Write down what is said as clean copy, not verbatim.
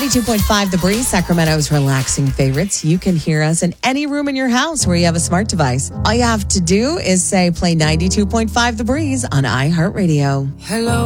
92.5 The Breeze, Sacramento's relaxing favorites. You can hear us in any room in your house where you have a smart device. All you have to do is say play 92.5 The Breeze on iHeartRadio. Hello.